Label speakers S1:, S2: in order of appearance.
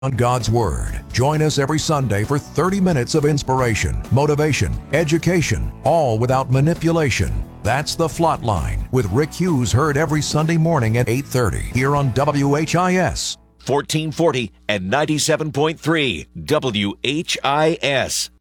S1: on God's Word. Join us every Sunday for 30 minutes of inspiration, motivation, education, all without manipulation. That's The Flatline with Rick Hughes, heard every Sunday morning at 8:30 here on WHIS.
S2: 1440 and 97.3 WHIS.